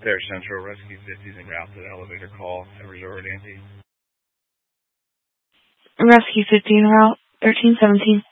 There Central, Rescue 50 is en route to the elevator call at Resort Ante. Rescue 50 en route, 1317.